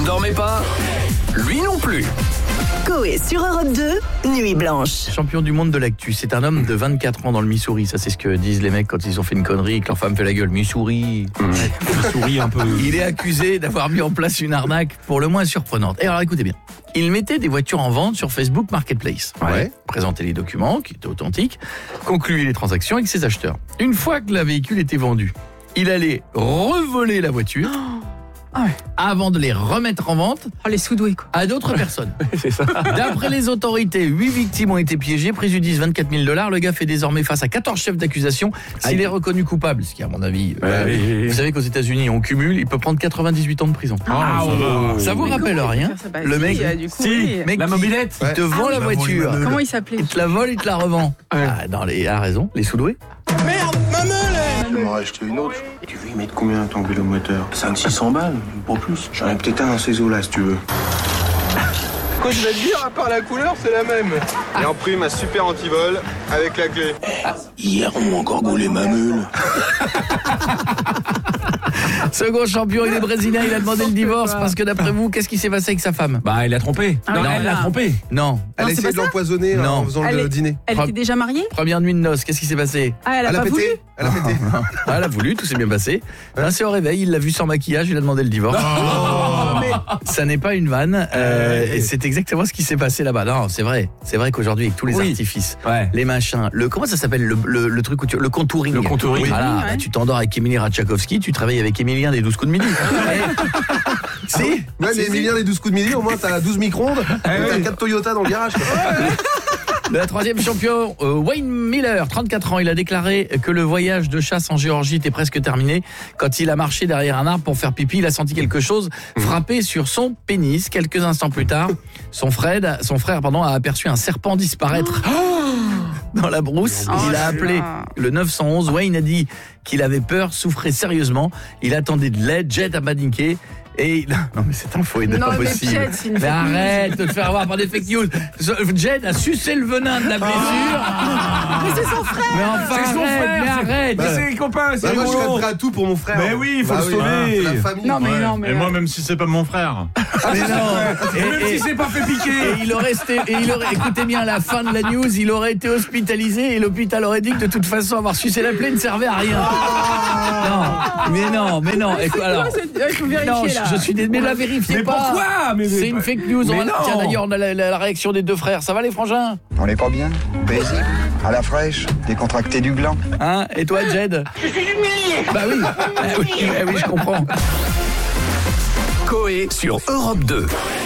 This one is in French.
dormez pas? Lui non plus. Coé sur Europe 2, Nuit Blanche. Champion du monde de l'actu, c'est un homme de 24 ans dans le Missouri. Ça, c'est ce que disent les mecs quand ils ont fait une connerie et que leur femme fait la gueule. Missouri. Missouri un peu. Il est accusé d'avoir mis en place une arnaque pour le moins surprenante. Et alors écoutez bien, il mettait des voitures en vente sur Facebook Marketplace. Ouais. Présentait les documents qui étaient authentiques, concluait les transactions avec ses acheteurs. Une fois que le véhicule était vendu, il allait revoler la voiture avant de les remettre en vente les sous-doués, quoi. à d'autres personnes. C'est ça. D'après les autorités, 8 victimes ont été piégées, préjudice $24 000. Le gars fait désormais face à 14 chefs d'accusation s'il est reconnu coupable. Ce qui, à mon avis, vous savez qu'aux États-Unis, on cumule, il peut prendre 98 ans de prison. Ça vous rappelle rien? Le mec, La mobilette. il te vend la voiture. Comment il s'appelait? Il te la vole, il te la revend. Il a raison, les sous-doués. Je vais m'en racheter une autre. Tu veux y mettre combien ton vélo moteur? 500-600 balles, pas plus. J'en ai peut-être un dans ces eaux-là si tu veux. Quoi, je vais te dire, à part la couleur, c'est la même. Et en prime, un super anti-vol avec la clé. Hier, on m'a encore gaulé ma meule. Second champion, il est brésilien, il a demandé le divorce parce que d'après vous, qu'est-ce qui s'est passé avec sa femme? Bah, il l'a trompé. Non, elle l'a trompé. Non. Elle a essayé de l'empoisonner en faisant le dîner. Elle était déjà mariée? Première nuit de noces, qu'est-ce qui s'est passé? Elle a pas voulu? Elle a pété. Elle a voulu, tout s'est bien passé. C'est au réveil, il l'a vu sans maquillage, il a demandé le divorce. Mais ça n'est pas une vanne, et c'est exactement ce qui s'est passé là-bas. Non, c'est vrai qu'aujourd'hui, avec tous les artifices, les machins, comment ça s'appelle le truc où le contouring. Le contouring. Voilà, bah, tu t'endors avec Émilie Ratajkowski, tu travailles avec Émilien des 12 coups de midi. Si. Ouais, mais Emilien, les 12 coups de midi, au moins t'as 12 micro-ondes, t'as 4 Toyota dans le garage. Le troisième champion, Wayne Miller, 34 ans, il a déclaré que le voyage de chasse en Géorgie était presque terminé. Quand il a marché derrière un arbre pour faire pipi, il a senti quelque chose frapper sur son pénis. Quelques instants plus tard, son frère a aperçu un serpent disparaître dans la brousse. Il a appelé le 911. Wayne a dit qu'il avait peur, souffrait sérieusement. Il attendait de l'aide. Jet a paniqué. Et non mais cette info est pas possible. Mais arrête de te faire avoir par des fake news. Jed a sucé le venin de la blessure. Mais c'est son frère. Mais enfin, C'est son frère. mais arrête. C'est les copains, c'est Moi, je serais rigolo. prêt à tout pour mon frère. Mais oui, il faut le sauver. La famille. Non, mais Et moi, même si c'est pas mon frère. Mais non. Même si c'est pas fait piquer. Et il aurait, écoutez bien, à la fin de la news, il aurait été hospitalisé et l'hôpital aurait dit que de toute façon avoir sucé la plaie ne servait à rien. Non. Écoute, alors, Il faut vérifier non, là. je suis désolé, mais la vérifiez Mais pas. pourquoi? C'est une fake news. Mais non. Tiens, d'ailleurs, on a la réaction des deux frères. Ça va les frangins? On n'est pas bien, paisible, à la fraîche, décontracté du gland. Hein? Et toi, Jed? Je suis humilié. Bah oui. Oui, je comprends. Coé sur Europe 2.